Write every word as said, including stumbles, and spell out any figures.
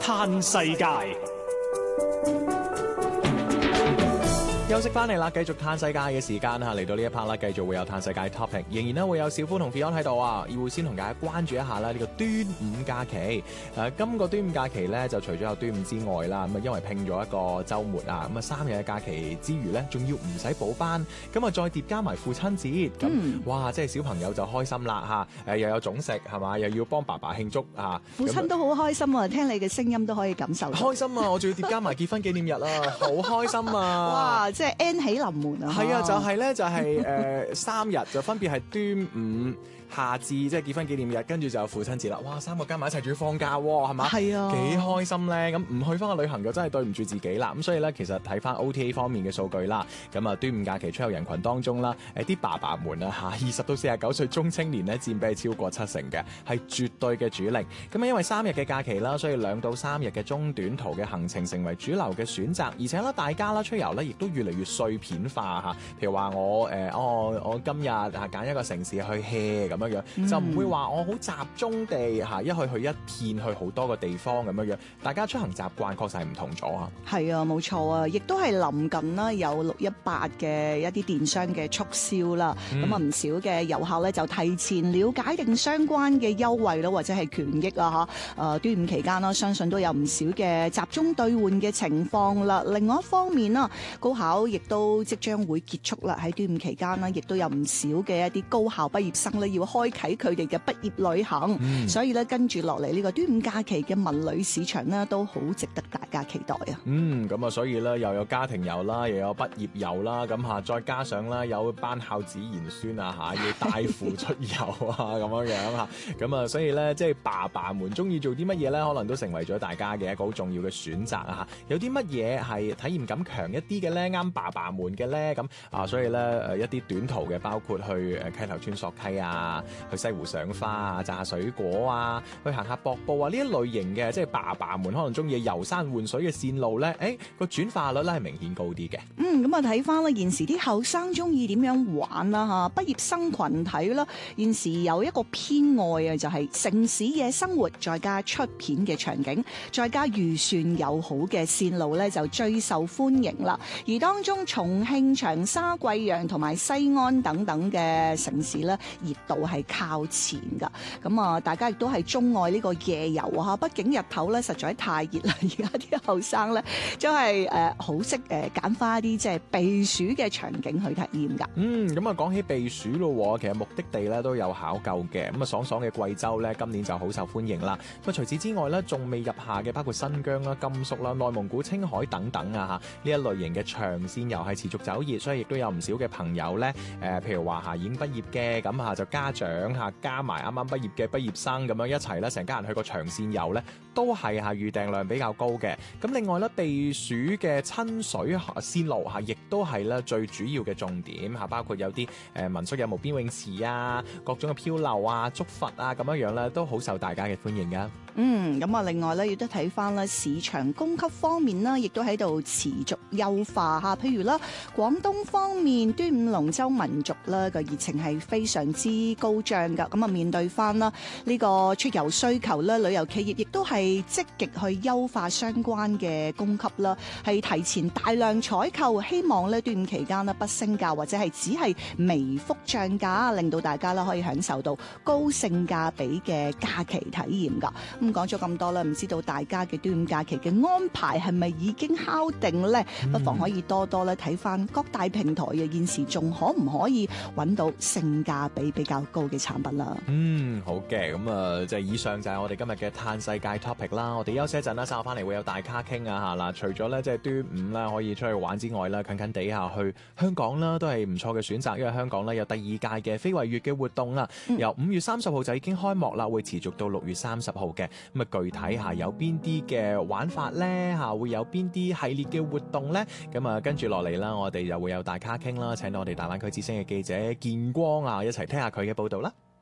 嘆世界。 休息翻嚟啦，繼續嘆世界嘅時間嚇，嚟到呢一 part 啦，繼續會有嘆世界 topic，仍然咧會有小夫同 Fion 喺度啊，要先同大家關注一下啦呢個端午假期。誒、呃，今個端午假期咧就除咗有端午之外啦，咁啊因為拼咗一個週末啊，咁啊三日嘅假期之餘咧，仲要唔使補班，咁啊再疊加埋父親節，咁、嗯、哇，即係小朋友就開心啦嚇，誒又有粽食係嘛，又要幫爸爸慶祝啊， 父親都好開心啊，聽你嘅聲音都可以感受到。 開心啊！我仲要疊加埋結婚紀念日啊，好開心啊！ 哇！即係 N 喜臨門啊！ 係啊，就係、是、咧，就係、是、誒、呃、三日就分別係端午、夏至，即係結婚紀念日，跟住就有父親節啦。哇，三個加埋一齊仲要放假喎，係嘛？係啊，幾開心咧！咁唔去翻個旅行就真係對唔住自己啦。咁所以咧，其實睇翻 O T A 方面嘅數據啦，咁啊端午假期出遊人群當中啦，誒啲爸爸們啊嚇，二十到四十九歲中青年咧佔比係超過七成嘅，係絕對嘅主力。咁啊因為三日嘅假期啦，所以兩到三日嘅中短途嘅行程成為主流嘅選擇，而且咧大家啦出遊咧亦都越嚟越碎片化嚇。譬如話我誒、呃、哦我今日啊揀一個城市去 hea 咁樣樣，嗯、就唔會話我好集中地嚇一去去一片去好多個地方咁樣樣。大家出行習慣確實係唔同咗啊。 係啊，冇錯啊，亦都係臨近啦，有六一八嘅一啲電商嘅促銷啦。咁啊唔少嘅遊客咧就提前了解定相關嘅優惠啦，或者係權益啊嚇。誒端午期間啦，相信都有唔少嘅集中兌換嘅情況啦。另外一方面啦，高考亦都即將會結束啦。喺端午期間啦，亦都有唔少嘅一啲高校畢業生咧要開啟佢哋嘅畢業旅行，嗯、所以咧跟住落嚟呢個端午假期嘅文旅市場呢，都好值得大家期待啊！ 嗯，咁啊，所以咧又有家庭遊啦，又有畢業遊啦，咁嚇再加上啦有班孝子賢孫啊嚇，要帶父出遊啊咁樣樣嚇，咁啊，所以咧即係爸爸們中意做啲乜嘢咧，可能都成為咗大家嘅一個好重要嘅選擇啊嚇。有啲乜嘢係體驗感強一啲嘅咧，啱爸爸們嘅咧，咁啊，所以咧誒一啲短途嘅，包括去誒溪頭村索溪啊，去西湖賞花啊，摘下水果啊，去行下瀑布啊，呢一類型嘅即係爸爸們可能中意遊山玩水嘅線路咧，誒個轉化率咧係明顯高啲嘅。 嗯，咁啊睇翻啦，現時啲後生中意點樣玩啦嚇？畢業生群體啦，現時有一個偏愛啊，就係城市嘅生活，再加出片嘅場景，再加預算友好嘅線路咧，就最受歡迎啦。而當中重慶、長沙、貴陽同埋西安等等嘅城市咧，熱度係靠前噶。咁啊，大家亦都係鍾愛呢個夜遊啊！畢竟日頭咧實在太熱啦，而家啲後生咧都係誒好識誒揀翻一啲即係避暑嘅場景去體驗噶。 嗯，咁啊講起避暑咯，其實目的地咧都有考究嘅。咁啊爽爽嘅貴州咧，今年就好受歡迎啦。咁啊除此之外咧，仲未入夏嘅包括新疆啦、甘肅啦、內蒙古、青海等等啊嚇，呢一類型嘅長線遊係持續走熱，所以亦都有唔少嘅朋友咧誒、呃，譬如話嚇已經畢業嘅，咁嚇就家長嚇加埋啱啱畢業嘅畢業生咁樣一齊咧，成家人去個長線遊咧，都係嚇預訂量比較高嘅。咁另外咧，避暑嘅親水線路嚇，亦都係咧最主要嘅重點嚇，包括有啲誒民宿有無邊泳池啊，各種嘅漂流啊、竹筏啊咁樣樣咧，都好受大家嘅歡迎噶。 嗯，咁啊，另外咧，亦都睇翻咧市場供給方面啦，亦都喺度持續優化嚇。譬如啦，廣東方面端午龍舟民族咧個熱情係非常之高漲噶。咁啊，面對翻啦呢個出遊需求咧，旅遊企業亦都係積極去優化相關嘅供給啦，係提前大量採購，希望咧端午期間咧不升價或者係只係微幅漲價，令到大家咧可以享受到高性價比嘅假期體驗噶。咁講咗咁多啦，唔知道大家嘅端午假期嘅安排係咪已經敲定咧？嗯、不妨可以多多咧睇翻各大平台嘅現時仲可唔可以揾到性價比比較高嘅產品啦？ 嗯，好嘅，咁啊，就係以上就係我哋今日嘅嘆世界 topic 啦。我哋休息一陣啦，稍後翻嚟會有大咖傾啊嚇嗱。除咗咧即係端午啦，可以出去玩之外啦，近近地下去香港啦，都係唔錯嘅選擇，因為香港咧有第二屆嘅非遺月嘅活動啦，嗯、由五月三十號就已經開幕啦，會持續到六月三十號嘅。咁啊，具體下有邊啲嘅玩法咧嚇，會有邊啲系列嘅活動咧？咁啊，跟住落嚟啦，我哋又會有大咖傾啦，請到我哋大灣區之聲嘅記者建光啊，一齊聽下佢嘅報導啦。